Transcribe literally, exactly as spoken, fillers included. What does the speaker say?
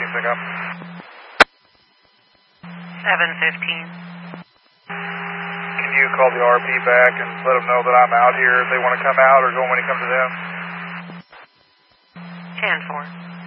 you pick up? seven fifteen. Can you call the R P back and let them know that I'm out here if they want to come out, or do you want me to come to them? ten four.